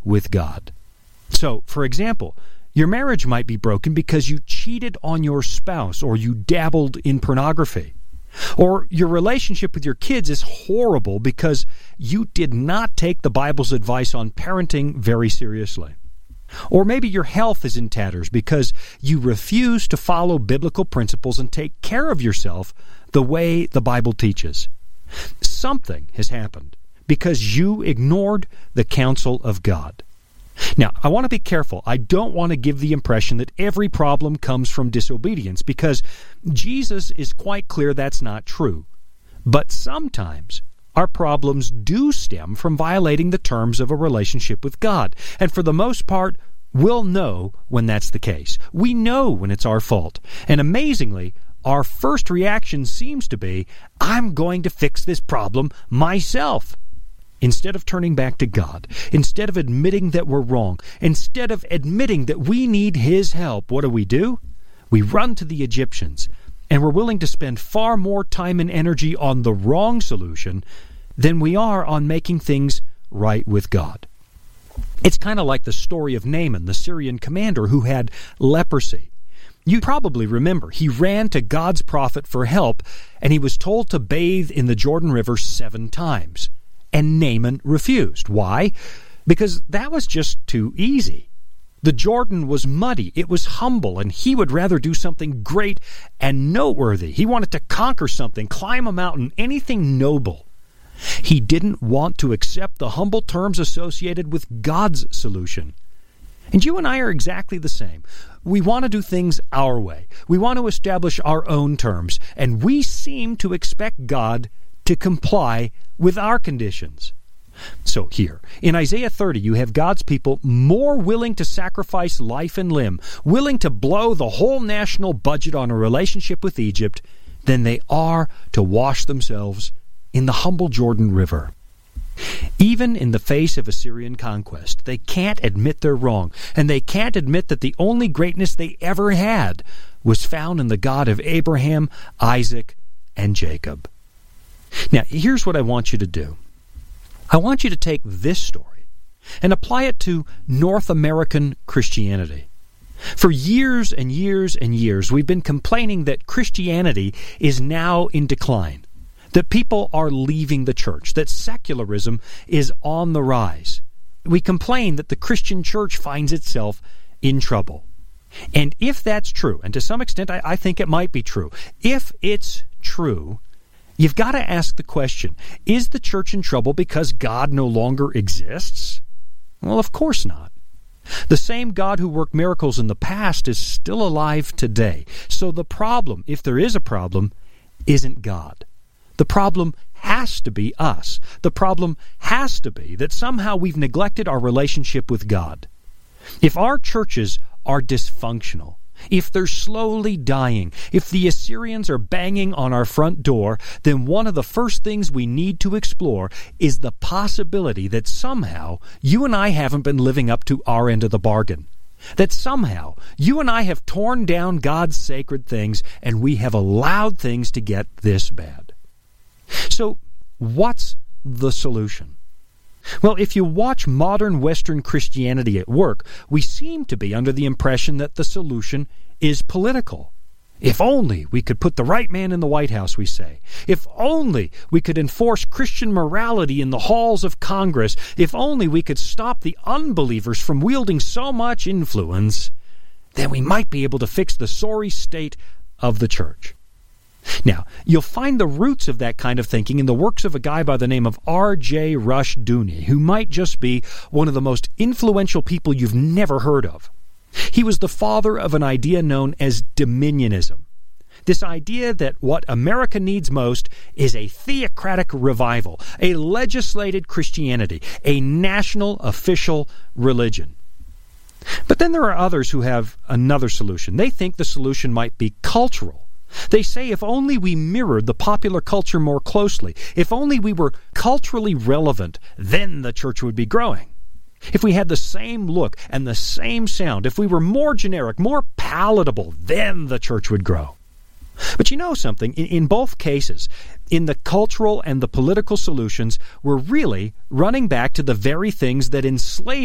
with God. So, for example, your marriage might be broken because you cheated on your spouse or you dabbled in pornography. Or your relationship with your kids is horrible because you did not take the Bible's advice on parenting very seriously. Or maybe your health is in tatters because you refuse to follow biblical principles and take care of yourself the way the Bible teaches. Something has happened because you ignored the counsel of God. Now, I want to be careful. I don't want to give the impression that every problem comes from disobedience, because Jesus is quite clear that's not true. But sometimes our problems do stem from violating the terms of a relationship with God. And for the most part, we'll know when that's the case. We know when it's our fault. And amazingly, our first reaction seems to be, I'm going to fix this problem myself. Instead of turning back to God, instead of admitting that we're wrong, instead of admitting that we need His help, what do? We run to the Egyptians, and we're willing to spend far more time and energy on the wrong solution than we are on making things right with God. It's kind of like the story of Naaman, the Syrian commander who had leprosy. You probably remember he ran to God's prophet for help, and he was told to bathe in the Jordan River 7 times. And Naaman refused. Why? Because that was just too easy. The Jordan was muddy, it was humble, and he would rather do something great and noteworthy. He wanted to conquer something, climb a mountain, anything noble. He didn't want to accept the humble terms associated with God's solution. And you and I are exactly the same. We want to do things our way. We want to establish our own terms, and we seem to expect God to comply with our conditions. So here, in Isaiah 30, you have God's people more willing to sacrifice life and limb, willing to blow the whole national budget on a relationship with Egypt, than they are to wash themselves in the humble Jordan River. Even in the face of Assyrian conquest, they can't admit they're wrong, and they can't admit that the only greatness they ever had was found in the God of Abraham, Isaac, and Jacob. Now, here's what I want you to do. I want you to take this story and apply it to North American Christianity. For years and years and years, we've been complaining that Christianity is now in decline, that people are leaving the church, that secularism is on the rise. We complain that the Christian church finds itself in trouble. And if that's true, and to some extent I think it might be true, if it's true, you've got to ask the question, is the church in trouble because God no longer exists? Well, of course not. The same God who worked miracles in the past is still alive today. So the problem, if there is a problem, isn't God. The problem has to be us. The problem has to be that somehow we've neglected our relationship with God. If our churches are dysfunctional, if they're slowly dying, if the Assyrians are banging on our front door, then one of the first things we need to explore is the possibility that somehow you and I haven't been living up to our end of the bargain. That somehow you and I have torn down God's sacred things and we have allowed things to get this bad. So, what's the solution? Well, if you watch modern Western Christianity at work, we seem to be under the impression that the solution is political. If only we could put the right man in the White House, we say. If only we could enforce Christian morality in the halls of Congress. If only we could stop the unbelievers from wielding so much influence, then we might be able to fix the sorry state of the church. Now, you'll find the roots of that kind of thinking in the works of a guy by the name of R.J. Rushdoony, who might just be one of the most influential people you've never heard of. He was the father of an idea known as dominionism. This idea that what America needs most is a theocratic revival, a legislated Christianity, a national official religion. But then there are others who have another solution. They think the solution might be cultural. They say if only we mirrored the popular culture more closely, if only we were culturally relevant, then the church would be growing. If we had the same look and the same sound, if we were more generic, more palatable, then the church would grow. But you know something, in both cases, in the cultural and the political solutions, we're really running back to the very things that enslaved